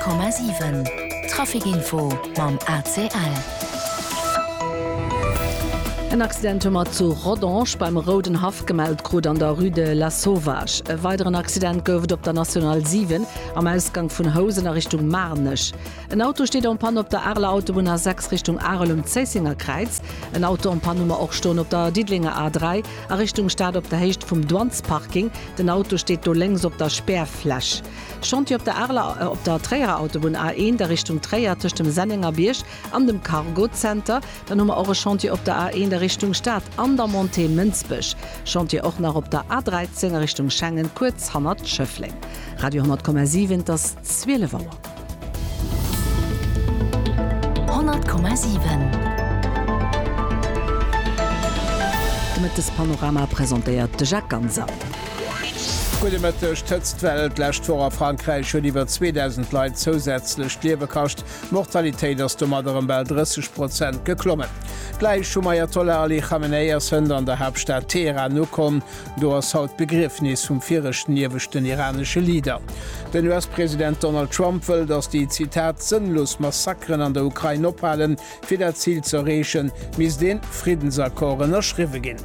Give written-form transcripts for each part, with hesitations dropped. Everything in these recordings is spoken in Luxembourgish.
100,7 Trafikinfo mam ACL. Ein Accident zu Rodange beim Roden Haft gemeldet grad an der Rue de la Sauvage. Ein weiteren Accident gouft op der National 7 am Ausgang von Hausen Richtung Marnech. Ein Auto steht am Pan op der Arler Autobahn A6 Richtung Arlem-Zessinger Kreuz. Ein Auto am Pannummer auch stehen op der Diedlinger A3 a Richtung Stadt op der Hecht vom Dwanzparking. Den Auto steht do längs op der Sperrfläche. Chantier op der Arler op der Träger Autobahn A1 der Richtung Träger zwischen dem Senninger Birch an dem Cargo Center. Dann haben wir auch ein Chantier op der A1 der Richtung Stadt an der Monte Münzbüsch. Chantier auch noch op der A13 Richtung Schengen kurz Hammer Schöffling. Radio 100,7 das Zwillewauer. 100,7 Damit das Panorama präsentiert Jacques Ganser. Stëtztwelt lächt vor a Frankreich schon iwwer 2000 Leiit zusätzlich Liewekacht, Mortalitéit ass du maderem bei 30% geklommen. Gleich schon Ayatollah Ali Khamenei Sünder an der Hauptstadt Teheran nukom, do ass haut Begriffnis vum virrechten niewechten iranische Lieder. Den US-Präsident Donald Trump will, dass die Zitat sinnlos Massakren an der Ukraine ophalen, fir dat Ziel zu erreichen, mis den Friedensakkorden erschriwe gin.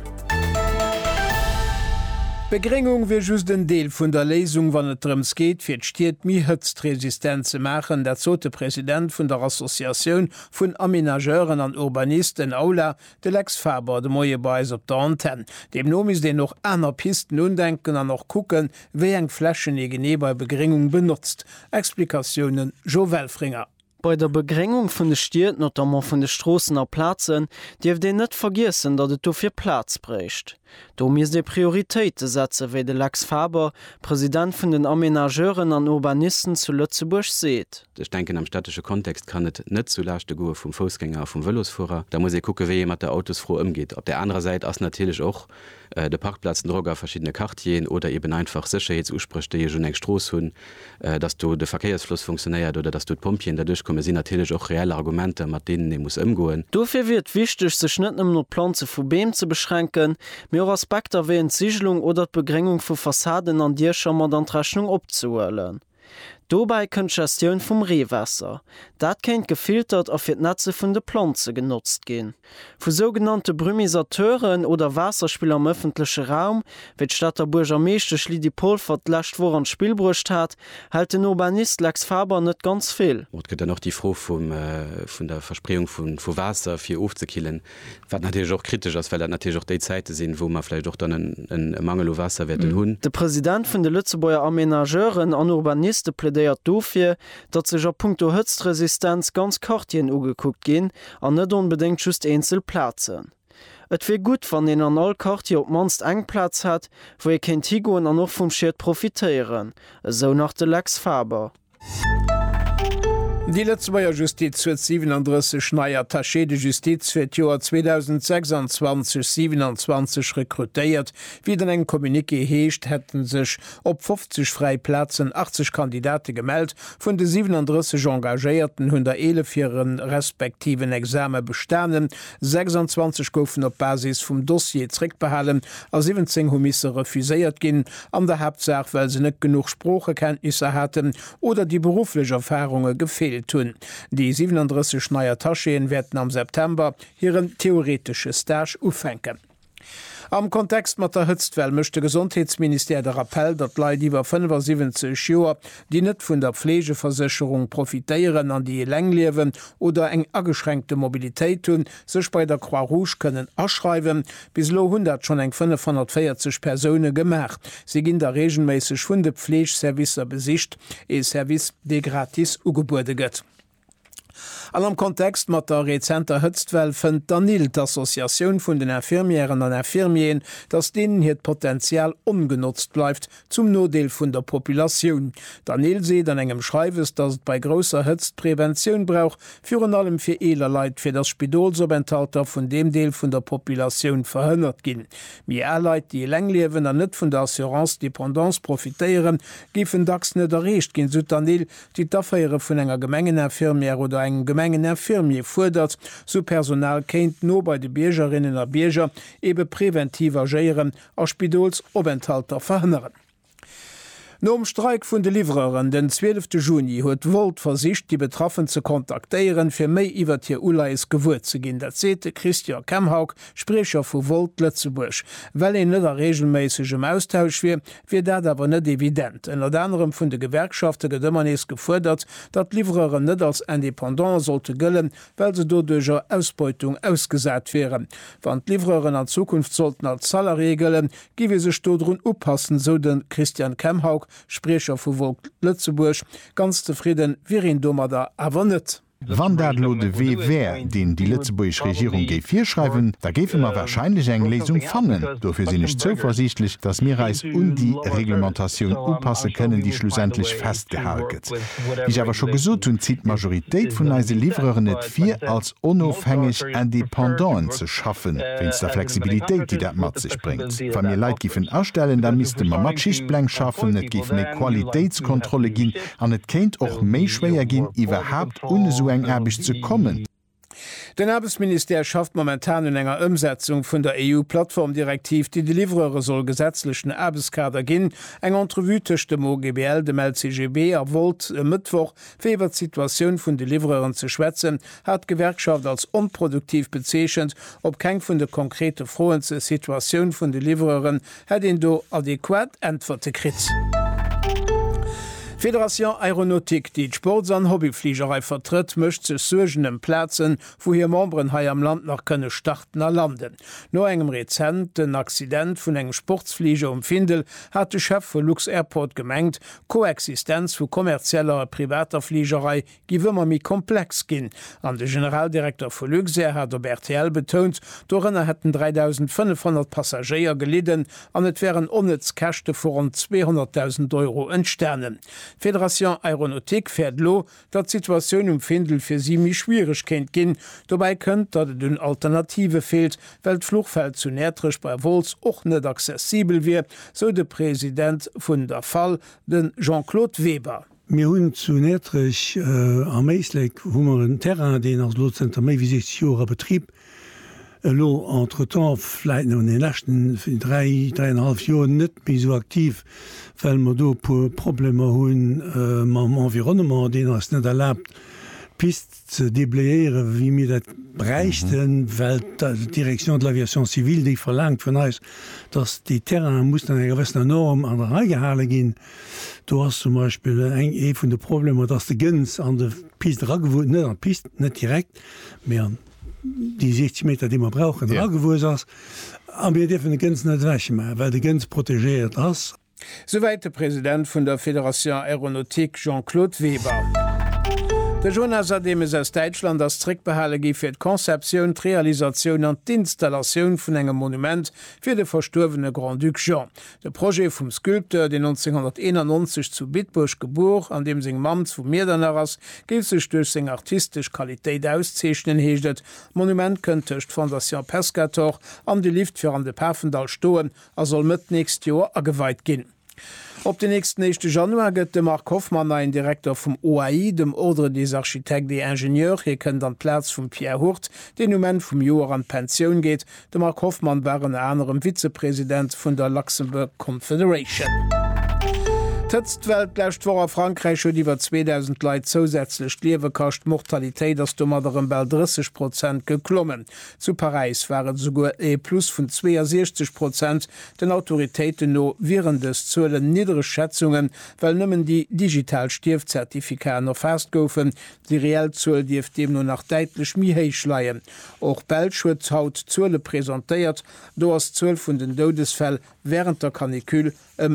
Begringung wie just den Deel vun der Lesung, wann et drums geht, fir d'Stiet mi hëtzt Resistenz ze machen, der zote Präsident vun der Assoziatioun vun Aménageuren an Urbanisten Aula, de Lex Faber de Moie Beis op der Anten. Dem Nom is den noch aner Pisten undenken an noch kucken, wéi eng Flächen e Geneber Begringung benutzt. Explikationen Jo Welfringer. Bei der Begrengung vun de Stiet notamment vun de Strossen a Plazen, Dief de net vergissen, dat et do fir Platz brecht. Do mis de Prioritéite setze wéi de Lex Faber, Präsident vun den Aménageuren an Urbanisten zu Lützeburg seet. Ich denke, am städtische Kontext kann et net zu lachte Goe vum Fußgänger vum Wëllosfuer. Da muss ich gucke, wie mat der Autos froh umgeht. Op der anderen Seite ass natürlich auch de Parkplatz Droger verschiedene Kartien oder eben einfach Sicherheitsursprüchte je schon eng Stroß hunn, dass du de Verkehrsfluss funktioniert oder dass du Pumpien dadurch komme sie natürlich auch reelle Argumente, mat denen muss umgoen. Dofir wird wichtig se schnittnem nur Planze vu Beem zu beschränken, mir Aspekter wie Entsiedlung oder Begrengung vu Fassaden an Dir schon mat d'Entrechnung opzuhellen. Dobei kënnt Gestioun vum Rehwasser. Dat kennt gefiltert a fir d Netze vun de Planze genutzt gin. Vu sogenannte Brumisateuren oder Wasserspieler am öffentliche Raum, wit Stadt der Burgermeeschech Lidi Polfert lächt vor an Spielbrucht hat, hält den Urbanist Lex Faber net ganz viel. Und gëtt noch die Froh vun der Verspreung vun Wasser fir ofzekillen, wat natürlich auch kritisch ass, weil natürlich auch déi Zeite sinn, wo man vielleicht doch dann en Mangel o Wasser werden hunn. De Präsident vun de Lützebauer Aménageuren an Urbaniste plädeiert dofir, dat sech a Punkto Hëtzresistenz ganz Kartien ugekuckt gin, an net unbedingt just einzel Plazen. Et wie gut, wann den an all Kartier op manst eng Platz hat, wo kennt Tigoen an noch vum Schiert profitieren, so nach de Lex Faber. Die Lützebauer Justiz huet 37 Schneier Taché de Justiz fir d Joer 2026/27 rekrutéiert. Wie den eng Kommuniké heescht, hätten sech op 50 Freiplätzen 80 Kandidate gemeldt, vun de 37 Engagéierten hunn der 11 respektiven Exame bestanen, 26 goufen op Basis vum Dossier zréck behalen, a 17 Humisse refuséiert ginn, an der Hauptsach, weil se net genug Sprochekenntnisse hatten oder die berufliche Erfahrungen gefehlt tun. Die 37 Schneier Taschen werden am September ihren theoretische Stage aufhängen. Am Kontext mat der Hëtztwell mëchte Gesundheitsminister der Appell, dat Leiit iwwer 75 Joer, die net vun der Pflegeversicherung profitéieren an die Läng liewen oder eng ageschränkte Mobilitéit hunn, sech bei der Croix Rouge kënnen aschreiwen, bis lo 100 schon eng 540 Persone gemerk. Sie ginn der regelmäßig vun de Pflegeservicer besicht, e Service de gratis ugebuerde gëtt. An am Kontext mat der Rezenter Hëtztwell fënnt Danil d'Assoziatioun vun den Infirmieren an Infirmien, dats denen het Potenzial ungenutzt bleibt zum Nodeel vun der Populationun. Danil seet an engem Schreiwes, dats et bei grosser Hëtzt Präventionun brauch, führen allem fir eler Leiit fir das Spidolsobentalter vun dem Deel vun der Populationun verhënnert ginn. Mi Erleit, die Längliewen an net vun der Assurance-Dependance profitéieren, gifen dacks net errecht ginn so Danil, die d'Affaiere vun enger Gemengeninfirmier oder eng Gemengen Infirmier fordert, so Personal kennt no bei de Biergerinnen a Bierger ebe präventiv agieren a Spidolsobenthalter verhindern. Nom Streik vun de Livreuren den 12. Juni huet Volt versicht, die Betroffen ze kontaktéieren fir méi iwwer hier Uleis gewur ze ginn. Dat sete Christian Kemhaug, Sprecher vu Volt Lützeburg. Well en net regelmäßigem Austausch wie dat awer net evident. En anderem vun de Gewerkschafte gedëmmernees gefordert, dat Livreuren net als independant sollte gëllen, weil se dodeger Ausbeutung ausgesät wären. Wann Livreuren an Zukunft sollten als Salariegelen, giwe se stodrun oppassen, so den Christian Kemhaug, Sprecher vu Volt Lützeburg, ganz zufrieden wie en Dommer da awer net. Wann dat lo de wär, den die Lützeburgsch Regierung géif firschreiwen, da géif immer wahrscheinlich eng Lesung fannen. Dofir sinn ich zuversichtlich, dass mir reis die Reglementation upasse können, die schlussendlich festgehaltet. Ich aber schon gesot hun zieht Majoritéit vun eise Livreuren net fir als onofhängig independant zu schaffen, wenns der Flexibilität, die dat mat sich bringt. Wa mir Leiit gifen erstellen, dann müsste man mat Schichtblank schaffen, net gif ne Qualitätskontrolle gin, an net kennt och méi schwéier gin iwwerhaupt ohne so eng erbig zu kommen. Den Arbeitsminister schafft momentan in enger Umsetzung vun der EU-Plattformdirektiv, die Livreure soll gesetzlichen Arbeitskader ginn, eng entrevütechte dem OGBL, dem LCGB erwolt Mittwoch fir Situation vun de Livreuren zu schwätzen, hat Gewerkschaft als unproduktiv bezeechchend, ob keng vun de konkrete frohenze Situation vun de Livreuren hat den do adäquat antworte krit. Fédération Aeronautik, die d'Sports an Hobbyfliegerei vertritt, mëcht ze surgenem Plätzen, wo hier Membren hai am Land nach kënne starten erlanden. No engem rezenten Accident vun engem Sportsflieger Findel hat de Chef vu Lux Airport gemengt, Koexistenz vu kommerzieller privater Fliegerei giwëmmer mi komplex ginn. An de Generaldirektor vu Luxair hat der RTL betont, dorenner hätten 3500 Passagier geliden, an et wären Onnetzkächte vu rund 200.000 € entsternen. Fédération Aeronautik fährt lo, dat Situation Findel fir sie mi schwierig kennt ginn. Dabei könnt, dat et dun Alternative fehlt, weil d'Flugfeld zu nätrich bei Vols och net zesibel wie, so de Präsident vun der Fall, den Jean-Claude Weber. Mir hunn zu nätrich am Meisleg hummer een Terrain, den als Lozenter méi wie 60 Joer Betrieb. Lo entretemps fleiten an den lachten 3,5 Joren net mi so aktiv, well mat do pu Probleme hunn mam Environnement, den ass net erlaubt, Pist ze debléiere, wie mir dat brächten, well die Direktion de l'Aviation Civil déi verlangt vun eis, dats die Terrain muss an eng gewëssener Norm an der Reigehale ginn. Du hast zum Beispiel eng vun de Probleme, dats de Gënz an de Pist raggewo net an Pist net direkt mé an die 60 Meter, die man brauchen, ja. Gewus aber wir dürfen den Gänz nicht wächen, weil der Gänz protegiert ist. Soweit der Präsident von der Fédération Aeronautik Jean-Claude Weber. Der Jonas Ademes aus Deutschland als Trickbehalle gi fir d Konzeption, Realisation an d'Installation vun engem Monument fir de verstorbene Grand Duc Jean. De Projekt vum Skulpteur, den 1991 zu Bitburg geboren, an dem seg Mam vu Meerdernerers gilt sech durch seg artistisch Qualitätit auszeechnen heeschtet. Monument kënntcht Fondation Pescator an de Lift fir an de Perfendal stoen, soll mit nächst Joer geweiht ginn. Op den nächsten 1. Januar gëtt de Mark Hoffmann ein Direktor vom OAI, dem Ordre des Architekt des Ingenieur, hier kënnt an Platz vum Pierre Hurt, den Moment vum Joer an Pension geht. De Mark Hoffmann waren anderem Vizepräsident vun der Luxemburg Confederation. Tëtztwelt vor Frankreich huet iwwer 2000 Leiit zusätzlich Liewekacht Mortalitéit ass dummer derem bel 30% geklommen. Zu Paris waren sogar plus vun 62%, den Autoritéiten no wären des zuelen niedere Schätzungen, well nëmmen die digital Stiefzertifikaten noch fast goufen, die reell zuuel Dief dem nur nach deitlich mihéich schleien. Och Belsch huet haut Zuele präsentéiert, do ass 12 vun den Dodesfäll während der Kanikül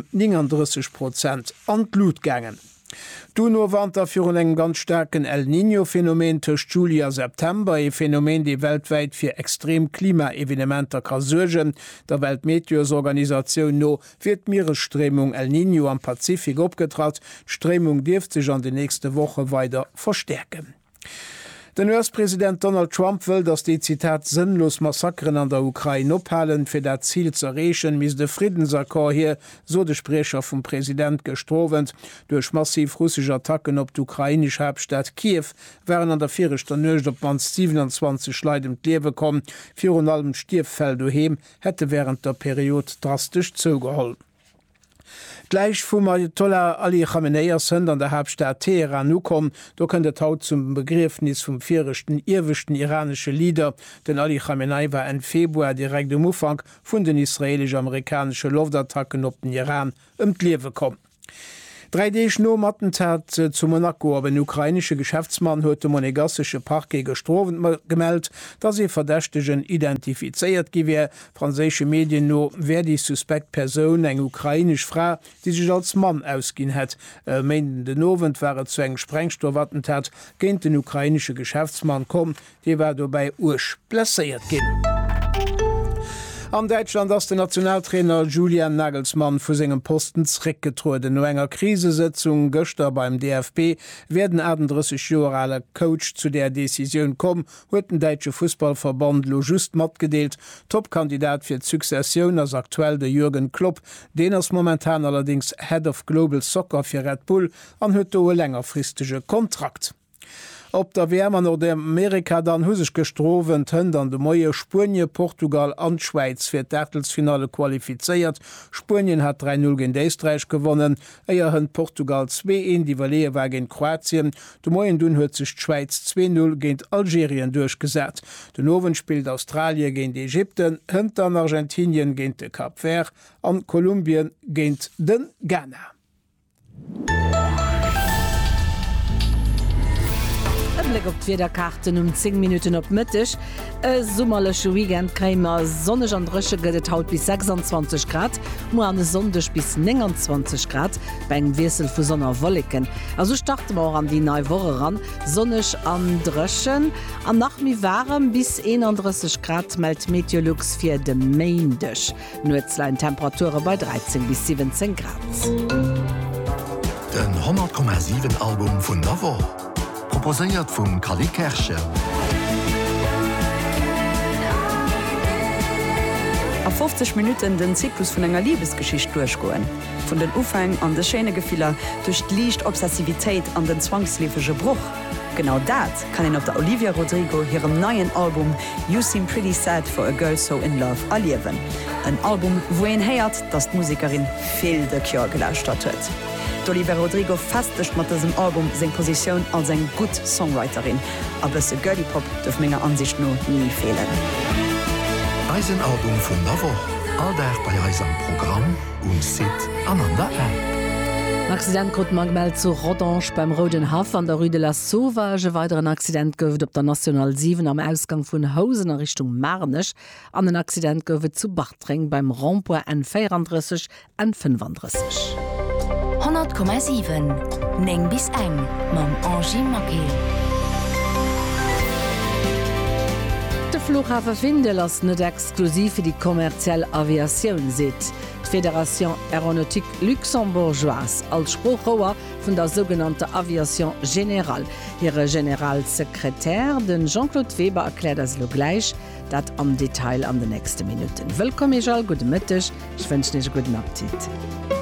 39% an Blut gängen. Du nur warnt dafür eng ganz starken El Niño-Phänomen töcht Juli a September, e Phänomen, die weltweit fir extrem Klimaevenementer kann surgen. Der Weltmeteorsorganisation no wird Meeresströmung El Niño am Pazifik opgetrat. Strömung dürft sich an die nächste Woche weiter verstärken. Den US-Präsident Donald Trump will, dass die Zitat sinnlos Massakren an der Ukraine ophalen, für das Ziel zu erreichen, mis de Friedensakkord hier, so de Sprecher vom Präsident gestrowen. Durch massiv russische Attacken op die ukrainische Hauptstadt Kiew wären an der 4. Nacht op man 27 Leid im Leben kommen. 4 allem Stieffeld daheim hätte während der Periode drastisch zugeholt. Gleich vum Ayatollah Ali Khamenei sind an der Hauptstadt Teheran nukom, do kann der Haut zum Begriffnis vum virchten irwischten iranische Lieder, den Ali Khamenei war en Februar direkt im Ufang vun den israelisch-amerikanische Luftattacken op den Iran Liewe kom. 3D-Schnurmattentat zu Monaco, aber ein ukrainische Geschäftsmann huet dem monegassische Parquet gestrowen gemeldet, dass sie Verdächtigen identifiziert gewesen. Französische Medien no wer die suspekt Person eng ukrainisch Frau, die sich als Mann ausgehen hat. Meinten den Novent waren zu eng Sprengstoffwattentat gegen den ukrainische Geschäftsmann kom, die war dabei ursch blessiert gehen. An Deutschland ass der Nationaltrainer Julian Nagelsmann vu segem Posten zrickgetrude. No enger Krisesitzung Göster beim DFB werden 38 Jahre Coach zu der Decision kommen, huet den Deutsche Fußballverband lo just mat gedeelt. Topkandidat fir Succession as aktuell der Jürgen Klopp, den ass momentan allerdings Head of Global Soccer fir Red Bull an huet o längerfristige Kontrakt. Ob der Wärmer oder der Amerika dann husig gestrowen hën an de Moie Spurnie, Portugal an Schweiz fir d'Ätelsfinale qualifiziert. Spurien hat 3-0 gegen Österreich gewonnen. Eier hunn Portugal 2-1, die Valee war gegen Kroatien. De Moien dun huet sich Schweiz 2-0 gegen Algerien durchgesät. Den Nowen spielt Australien gegen die Ägypten, hënt an Argentinien gegen de Cap Vert, an Kolumbien gegen den Ghana. Blick op Wederkarten 10 Minuten op Mittech. Summerlesche Weekend krämer sonnech an Drëche gëtt haut bis 26 Grad, mo an sondech bis 29 Grad beim Wesel vu Sonner Wolliken. Also starten wir an die neue Woche ran, sonnech an Drëchen, an nachmi warm bis 31 Grad meldt Meteorlux fir de Meindech. Nuetzlein Temperature bei 13 bis 17 Grad. Den 100,7 Album vun Navo. Proposéiert vum Kali Kercher. A 50 Minuten den Zyklus vun enger Liebesgeschicht durchgoen. Von den Ufang an de Schänegefühler durch d'Liicht Obsessivitéit an den zwangslevege Bruch. Genau dat kann en op der Olivia Rodrigo hirem neuen Album You Seem Pretty Sad for a Girl So in Love alliewen. Ein Album, wo en heiert, dat d' Musikerin viel de Kjör gelauscht hat huet. Olivia Rodrigo festecht mat diesem Album seg Position als eng gut Songwriterin, aber se Girly Pop dürf ménger Ansicht no nie fehlen. Eisen Album vun Navo, all der bei Eisem Programm Sit an der App. Accident kot magmel zu Rodange beim Roden Haf an der Rue de la Sauvage. Weiteren Accident gouft op der National 7 am Ausgang vun Hausen in Richtung Marnech. An den Accident gouft zu Bachtring beim Rond-Point N34 N35. 100,7 Neng bis eng mam Angie Mackey. De Flughafen Windel ass net exklusiv fir die kommerzielle Aviationun seet. Fédération Aéronautique Luxembourgeoise als Spruchroer vun der sogenannte Aviation General. Ihre Generalsekretär, den Jean-Claude Weber, erklärt as lo gleich, dat am Detail an de nächste Minuten. Willkommen, Ejal, gute Mittag, ich wünsche dich guten Appetit.